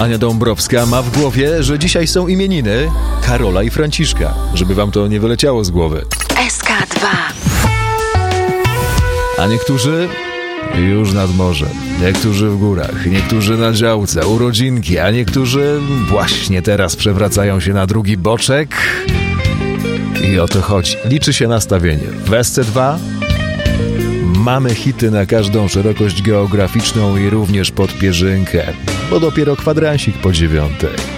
Ania Dąbrowska ma w głowie, że dzisiaj są imieniny Karola i Franciszka, żeby wam to nie wyleciało z głowy. SK2. A niektórzy już nad morzem, niektórzy w górach, niektórzy na działce, urodzinki, a niektórzy właśnie teraz przewracają się na drugi boczek. I o to chodzi. Liczy się nastawienie. W SC2 mamy hity na każdą szerokość geograficzną i również pod pierzynkę, bo dopiero kwadransik po 9.